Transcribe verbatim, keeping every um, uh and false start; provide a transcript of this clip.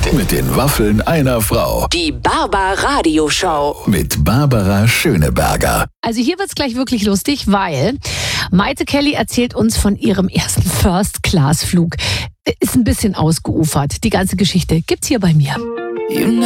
Mit den Waffeln einer Frau. Die Barbar-Radio-Show. Mit Barbara Schöneberger. Also hier wird's gleich wirklich lustig, weil Maite Kelly erzählt uns von ihrem ersten First-Class-Flug. Ist ein bisschen ausgeufert, die ganze Geschichte gibt's hier bei mir.